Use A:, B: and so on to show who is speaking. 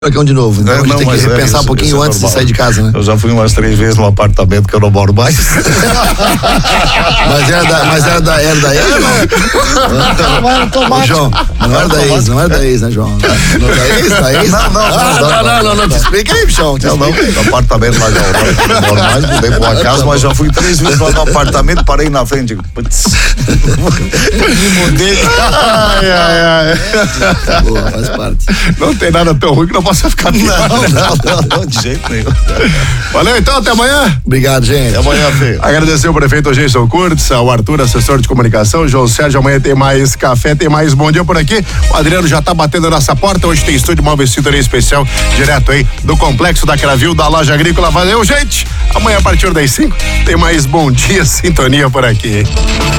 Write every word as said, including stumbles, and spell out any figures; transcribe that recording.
A: Furacão de novo, então
B: é,
A: a gente
B: não,
A: tem que repensar
B: é, isso,
A: um pouquinho
B: isso é
A: antes
B: normal.
A: de sair de casa, né?
B: Eu já fui umas três vezes no apartamento que eu não moro mais.
A: Mas era da, mas era da, era da ex, não? Ô, João, não era da ex, não era da ex, né, João? Não era da ex, da ex?
B: Não, não,
A: ah,
B: não,
A: não, não, não, não, te explica aí, bichão, te
B: Não, não,
A: explica aí.
B: no apartamento lá já não moro mais, mudei pra uma casa, mas já fui três vezes lá no apartamento, parei na frente, digo, putz, me mudei.
C: Ai, ai, ai.
A: Boa, faz parte.
C: Não tem nada tão ruim que não possa ficar pior.
B: Não, não, não, não, de jeito nenhum.
C: Valeu, então, até amanhã.
A: Obrigado, gente.
B: Até amanhã, Fê.
C: Agradecer o prefeito Jason Kurtz, o Arthur, assessor de comunicação, o João Sérgio. Amanhã tem mais café, tem mais Bom Dia por aqui. O Adriano já tá batendo a nossa porta. Hoje tem estúdio Móveis Sintonia Especial, direto aí do Complexo da Cravil, da Loja Agrícola. Valeu, gente. Amanhã, a partir das cinco, tem mais Bom Dia Sintonia por aqui.